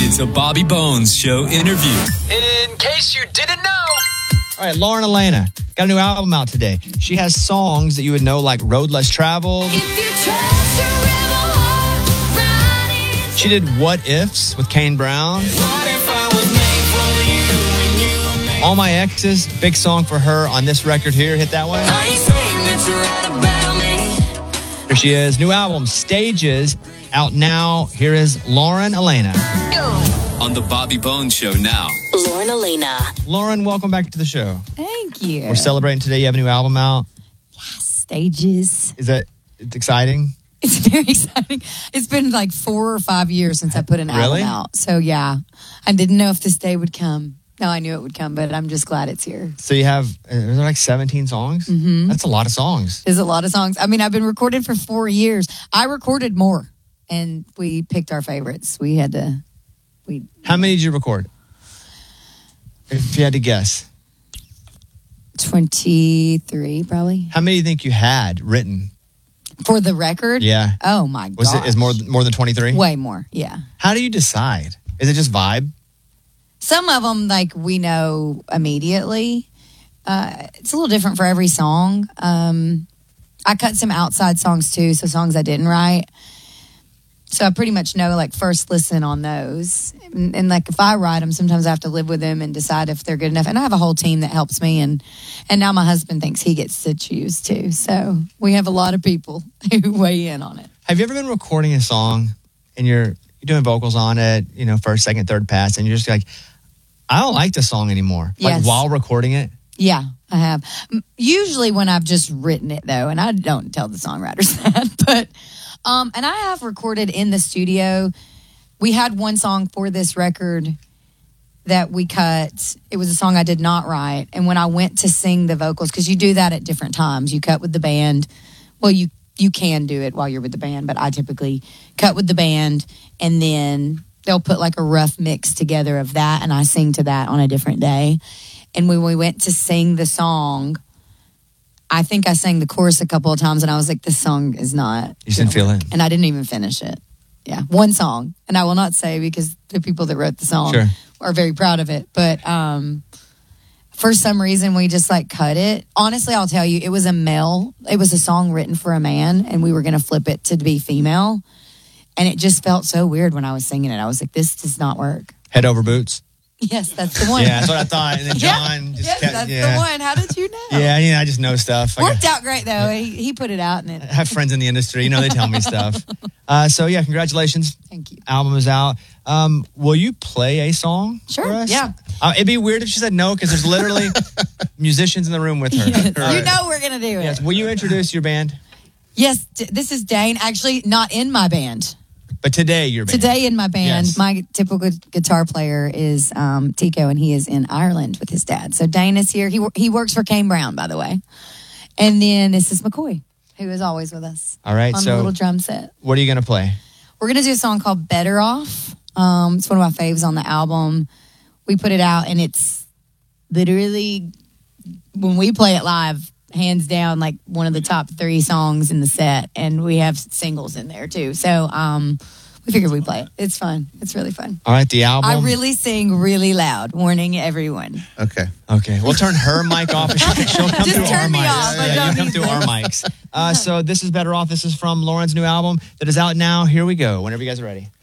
It's a Bobby Bones Show interview. In case you didn't know. All right, Lauren Elena got a new album out today. She has songs that you would know like Road Less Traveled. She did What Ifs with Kane Brown. All My Exes, big song for her on this record here. Hit that one. Here she is. New album, Stages, out now. Here is Lauren Elena. On the Bobby Bones Show now. Lauren Elena. Lauren, welcome back to the show. Thank you. We're celebrating today. You have a new album out. Stages. It's exciting? It's very exciting. It's been like 4 or 5 years since I put an album out. So yeah, I didn't know if this day would come. No, I knew it would come, but I'm just glad it's here. So you have, is there like 17 songs? Mm-hmm. That's a lot of songs. There's a lot of songs. I mean, I've been recording for 4 years. I recorded more, and we picked our favorites. How many did you record? If you had to guess. 23, probably. How many do you think you had written? For the record? Yeah. Oh, my God. Is more than 23? Way more, yeah. How do you decide? Is it just vibe? Some of them, like, we know immediately. It's a little different for every song. I cut some outside songs, too, so songs I didn't write. So I pretty much know, like, first listen on those. And like, if I write them, sometimes I have to live with them and decide if they're good enough. And I have a whole team that helps me. And now my husband thinks he gets to choose, too. So we have a lot of people who weigh in on it. Have you ever been recording a song and you're doing vocals on it, first, second, third pass, and you're just like, I don't like this song anymore. Yes. Like while recording it? Yeah, I have. Usually when I've just written it, though, and I don't tell the songwriters that, but, and I have recorded in the studio. We had one song for this record that we cut. It was a song I did not write. And when I went to sing the vocals, because you do that at different times, you cut with the band. Well, you can do it while you're with the band, but I typically cut with the band, and then they'll put like a rough mix together of that, and I sing to that on a different day. And when we went to sing the song, I think I sang the chorus a couple of times, and I was like, this song is not. You didn't feel it? And I didn't even finish it. Yeah, one song. And I will not say, because the people that wrote the song are very proud of it. But for some reason, we just like cut it. Honestly, I'll tell you, it was a song written for a man, and we were going to flip it to be female. And it just felt so weird when I was singing it. I was like, this does not work. Head over boots? Yes, that's the one. Yeah, that's what I thought. And then John just kept, that's the one. How did you know? Yeah, I just know stuff. Worked out great, though. He put it out. And I have friends in the industry. They tell me stuff. So, yeah, congratulations. Thank you. Album is out. Will you play a song for us? Yeah. It'd be weird if she said no, because there's literally musicians in the room with her. Yes. You know we're going to do it. Yes. Will you introduce your band? Yes, this is Dane. Actually, not in my band. But today, your band. Today in my band, my typical guitar player is Tico, and he is in Ireland with his dad. So Dane is here. He works for Kane Brown, by the way. And then this is McCoy, who is always with us. All right, on a little drum set. What are you going to play? We're going to do a song called Better Off. It's one of my faves on the album. We put it out, and it's literally, when we play it live, hands down, like one of the top 3 songs in the set, and we have singles in there too. So we figured we'd play it. It's fun. It's really fun. All right, the album. I really sing really loud, warning everyone. Okay. We'll turn her mic off. She'll come Just through turn our me mics. off. You'll come through our mics. So this is Better Off. This is from Lauren's new album that is out now. Here we go. Whenever you guys are ready.